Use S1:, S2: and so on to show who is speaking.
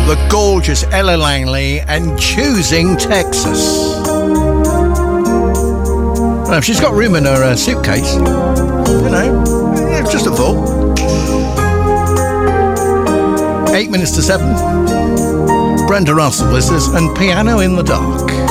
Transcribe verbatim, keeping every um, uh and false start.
S1: the gorgeous Ella Langley and Choosing Texas. Well, if she's got room in her uh, suitcase, you know, it's just a thought. Eight minutes to seven. Brenda Russell, this is And Piano in the Dark.